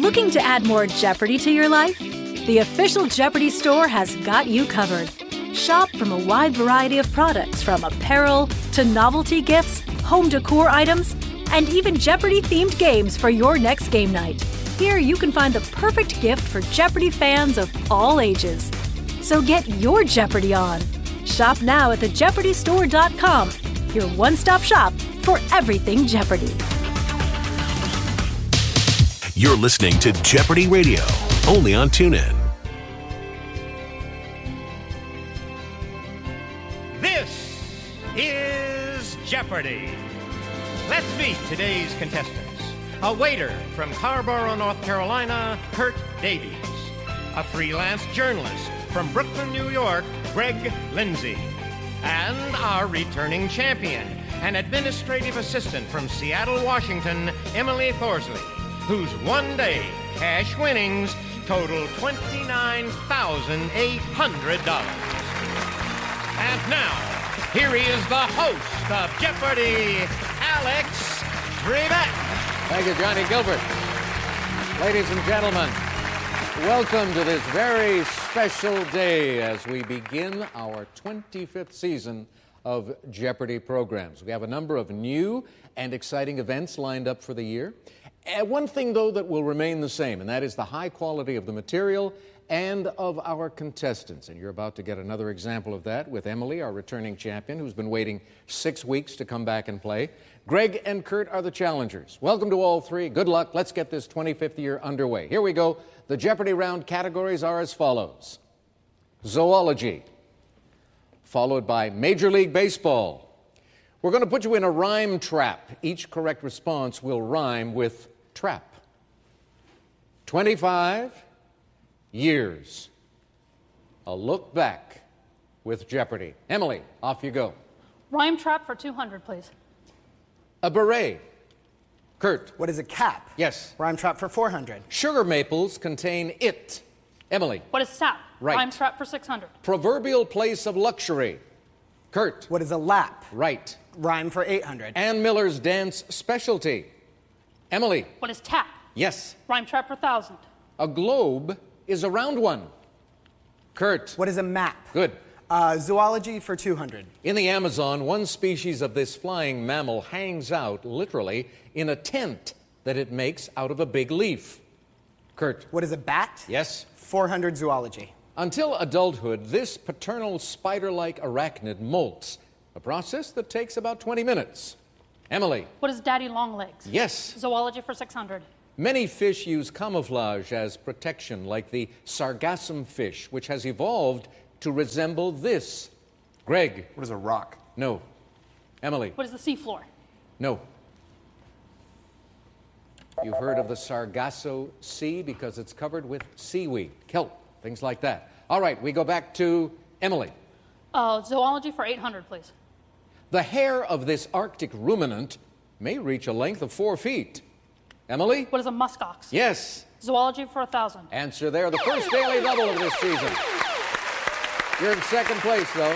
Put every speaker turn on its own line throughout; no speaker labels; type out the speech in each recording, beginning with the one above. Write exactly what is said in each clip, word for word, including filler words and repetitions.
Looking to add more Jeopardy to your life? The official Jeopardy store has got you covered. Shop from a wide variety of products, from apparel to novelty gifts, home decor items, and even Jeopardy-themed games for your next game night. Here you can find the perfect gift for Jeopardy fans of all ages. So get your Jeopardy on. Shop now at the jeopardy store dot com, your one-stop shop for everything Jeopardy.
You're listening to Jeopardy Radio, only on TuneIn.
This is Jeopardy! Let's meet today's contestants. A waiter from Carrboro, North Carolina, Kurt Davies. A freelance journalist from Brooklyn, New York, Greg Lindsay. And our returning champion, an administrative assistant from Seattle, Washington, Emily Thorsley, whose one-day cash winnings total twenty-nine thousand eight hundred dollars. And now, here he is, the host of Jeopardy, Alex Trebek.
Thank you, Johnny Gilbert. Ladies and gentlemen, welcome to this very special day as we begin our twenty-fifth season of Jeopardy programs. We have a number of new and exciting events lined up for the year. And one thing, though, that will remain the same, and that is the high quality of the material and of our contestants. And you're about to get another example of that with Emily, our returning champion, who's been waiting six weeks to come back and play. Greg and Kurt are the challengers. Welcome to all three. Good luck. Let's get this twenty-fifth year underway. Here we go. The Jeopardy round categories are as follows. Zoology, followed by Major League Baseball. We're going to put you in a rhyme trap. Each correct response will rhyme with trap. twenty-five years. A look back with Jeopardy. Emily, off you go.
Rhyme trap for two hundred, please.
A beret. Kurt.
What is a cap?
Yes.
Rhyme trap for four hundred.
Sugar maples contain it. Emily.
What is sap?
Right.
Rhyme trap for six hundred.
Proverbial place of luxury. Kurt.
What is a lap?
Right.
Rhyme for eight hundred.
Ann Miller's dance specialty. Emily.
What is tap?
Yes.
Rhyme trap for one thousand.
A globe is a round one. Kurt.
What is a map?
Good.
Uh, zoology for two hundred.
In the Amazon, one species of this flying mammal hangs out, literally, in a tent that it makes out of a big leaf. Kurt.
What is a bat?
Yes.
four hundred zoology.
Until adulthood, this paternal spider-like arachnid molts, a process that takes about twenty minutes. Emily.
What is daddy long legs?
Yes.
Zoology for six hundred.
Many fish use camouflage as protection, like the sargassum fish, which has evolved to resemble this. Greg.
What is a rock?
No. Emily.
What is the seafloor?
No. You've heard of the Sargasso Sea because it's covered with seaweed, kelp, things like that. All right, we go back to Emily.
Uh, zoology for eight hundred, please.
The hair of this Arctic ruminant may reach a length of four feet. Emily?
What is a muskox?
Yes.
Zoology for one thousand.
Answer there, the first daily double of this season. You're in second place, though.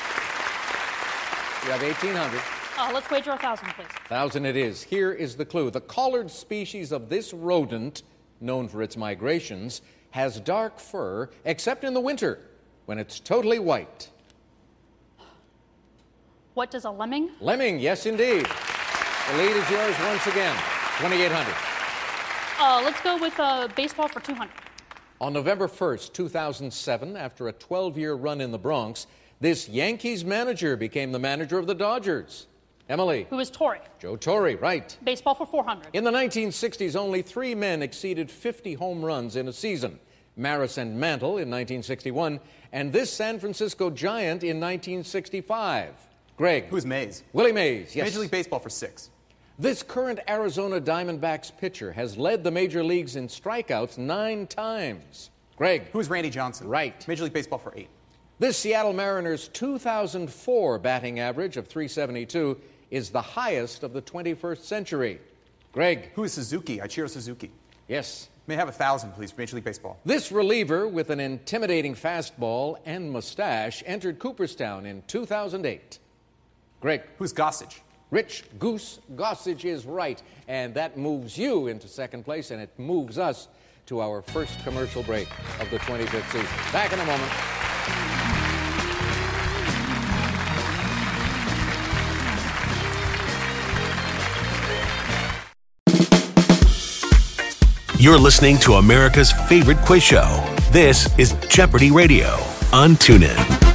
You have eighteen hundred.
Uh, let's wager one thousand, please.
one thousand it is. Here is the clue. The collared species of this rodent, known for its migrations, has dark fur, except in the winter, when it's totally white.
What does a lemming?
Lemming, yes, indeed. The lead is yours once again, twenty-eight hundred.
Uh, let's go with uh, baseball for two hundred.
On November first, two thousand seven, after a twelve-year run in the Bronx, this Yankees manager became the manager of the Dodgers. Emily.
Who is Torre?
Joe Torre, right.
Baseball for four hundred.
In the nineteen sixties, only three men exceeded fifty home runs in a season. Maris and Mantle in nineteen sixty-one, and this San Francisco Giant in nineteen sixty-five. Greg.
Who's Mays?
Willie Mays, yes.
Major League Baseball for six.
This current Arizona Diamondbacks pitcher has led the major leagues in strikeouts nine times. Greg.
Who's Randy Johnson?
Right.
Major League Baseball for eight.
This Seattle Mariners' two thousand four batting average of three seventy-two is the highest of the twenty-first century. Greg.
Who is Suzuki? Ichiro Suzuki.
Yes.
May I have a thousand, please, for Major League Baseball?
This reliever with an intimidating fastball and mustache entered Cooperstown in two thousand eight. Greg.
Who's Gossage?
Rich Goose Gossage is right, and that moves you into second place, and it moves us to our first commercial break of the twenty-fifth season. Back in a moment.
You're listening to America's favorite quiz show. This is Jeopardy Radio on TuneIn.